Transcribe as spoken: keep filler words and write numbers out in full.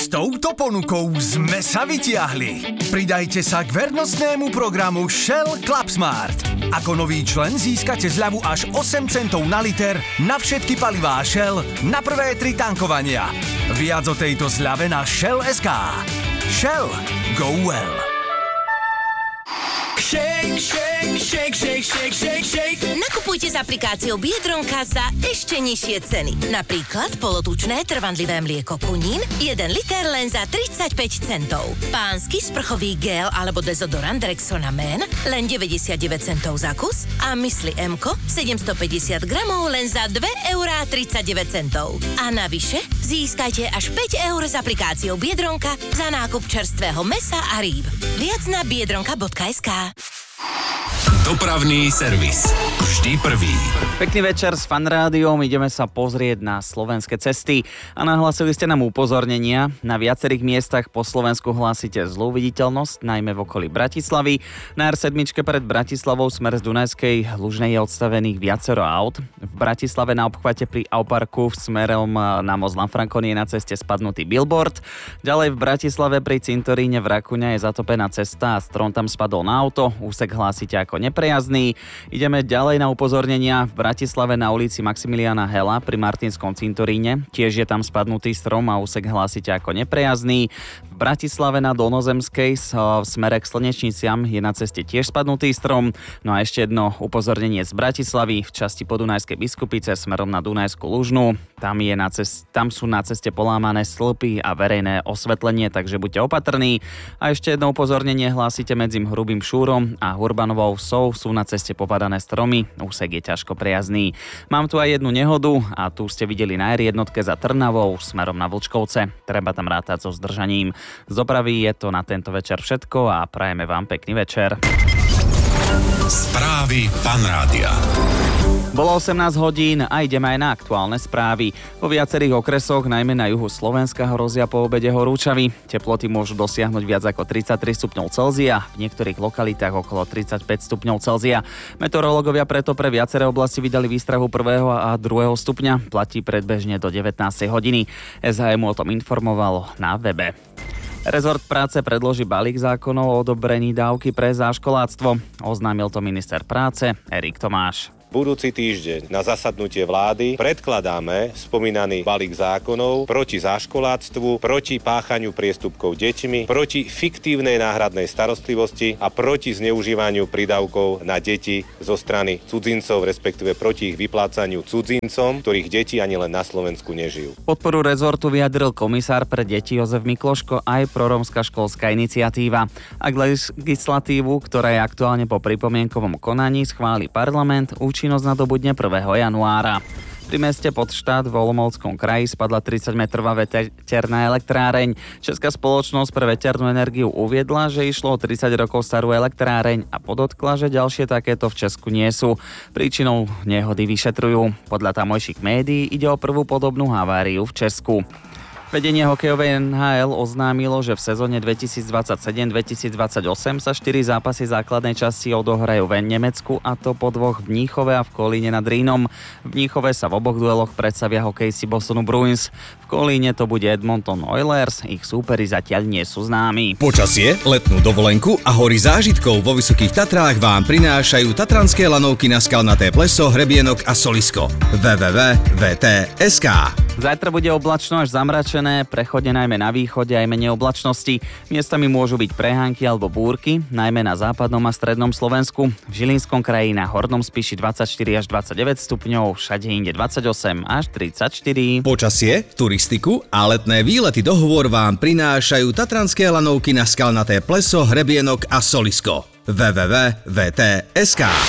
touto ponukou sme sa vytiahli. Pridajte sa k vernostnému programu Shell Clubsmart. Ako nový člen získate zľavu až osem centov na liter na všetky palivá Shell na prvé tri tankovania. Viac o tejto zľave na Shell bodka es ká. Shell. Go well. Shake, shake, shake, shake, shake, shake, shake. Nakupujte s aplikáciou Biedronka za ešte nižšie ceny. Napríklad polotučné trvanlivé mlieko Kunín jeden liter len za tridsaťpäť centov. Pánsky sprchový gel alebo dezodorant Rexona Man len deväťdesiatdeväť centov za kus a Mysli Emko sedemstopäťdesiat gramov len za dve eurá tridsaťdeväť centov. A navyše získajte až päť eur s aplikáciou Biedronka za nákup čerstvého mäsa a rýb. Viac na biedronka bodka es ká. Dopravný servis. Vždy prvý. Pekný večer s Fan Rádiom. Ideme sa pozrieť na slovenské cesty a nahlasili ste nám upozornenia. Na viacerých miestach po Slovensku hlásite zlú viditeľnosť, najmä v okolí Bratislavy. Na er sedem pred Bratislavou smer z Dunajskej Lužnej je odstavených viacero aut. V Bratislave na obchvate pri Auparku smerom na most Lanfranconi je na ceste spadnutý billboard. Ďalej v Bratislave pri cintoríne v Rakuňa je zatopená cesta a strom tam spadol na auto. Úsek hlásite ako neprejazný. Ideme ďalej na upozornenia. V Bratislave na ulici Maximiliána Hela pri Martinskom cintoríne tiež je tam spadnutý strom a úsek hlásite ako neprejazný. V Bratislave na Dolnozemskej v smere k Slnečniciam je na ceste tiež spadnutý strom. No a ešte jedno upozornenie z Bratislavy v časti Podunajskej Biskupice smerom na Dunajskú Lužnú. Tam, je na cest, tam sú na ceste polámané stĺpy a verejné osvetlenie, takže buďte opatrní. A ešte jedno upozornenie hlásite medzi Hrubým Šúrom a Hurbanovou Vsou sú na ceste popadané stromy. Úsek je ťažko prejazný. Mám tu aj jednu nehodu a tu ste videli na er jeden za Trnavou smerom na Vlčkovce. Treba tam rátať so zdržaním. Z dopravy je to na tento večer všetko a prajeme vám pekný večer. Správy Fan Rádia. Bolo osemnásť hodín a ideme aj na aktuálne správy. Vo viacerých okresoch, najmä na juhu Slovenska, hrozia po obede horúčavy. Teploty môžu dosiahnuť viac ako tridsaťtri stupňov Celzia, v niektorých lokalitách okolo tridsaťpäť stupňov Celzia. Meteorológovia preto pre viaceré oblasti vydali výstrahu prvého a druhého stupňa. Platí predbežne do devätnástej hodiny. es há em o tom informovalo na webe. Rezort práce predloží balík zákonov o odobrení dávky pre záškoláctvo. Oznámil to minister práce Erik Tomáš. Budúci týždeň na zasadnutie vlády predkladáme spomínaný balík zákonov proti záškoláctvu, proti páchaniu priestupkov deťmi, proti fiktívnej náhradnej starostlivosti a proti zneužívaniu prídavkov na deti zo strany cudzincov, respektíve proti ich vyplácaniu cudzincom, ktorých deti ani len na Slovensku nežijú. Podporu rezortu vyjadril komisár pre deti Jozef Mikloško aj proromská školská iniciatíva. Ak legislatívu, ktorá je aktuálne po pripomienkovom konaní, schváli parlament, účinnosť nadobudne prvého januára. Pri meste Podštát v Olomouckom kraji spadla tridsaťmetrová veterná elektráreň. Česká spoločnosť pre veternú energiu uviedla, že išlo o tridsať rokov starú elektráreň a podotkla, že ďalšie takéto v Česku nie sú. Príčinou nehody vyšetrujú. Podľa tamojších médií ide o prvú podobnú haváriu v Česku. Vedenie hokejovej en há el oznámilo, že v sezóne dvetisícdvadsaťsedem dvetisícdvadsaťosem sa štyri zápasy základnej časti odohrajú v Nemecku, a to po dvoch v Mníchove a v Kolíne nad Rínom. V Mníchove sa v oboch dueloch predstavia hokejisti Bostonu Bruins. V Kolíne to bude Edmonton Oilers, ich súperi zatiaľ nie sú známi. Počasie, letnú dovolenku a hory zážitkov vo Vysokých Tatrách vám prinášajú tatranské lanovky na skalnaté pleso, hrebienok a solisko. w w w bodka v t bodka es ká. Zajtra bude oblačno až zamračené, prechodne najmä na východe aj menej oblačnosti. Miestami môžu byť prehánky alebo búrky, najmä na západnom a strednom Slovensku. V Žilinskom kraji na Hornom Spiši dvadsaťštyri až dvadsaťdeväť stupňov, všade inde dvadsaťosem až tridsaťštyri. Počasie, turistiku a letné výlety do hôr vám prinášajú tatranské lanovky na skalnaté pleso, hrebienok a solisko. w w w bodka v t bodka es ká.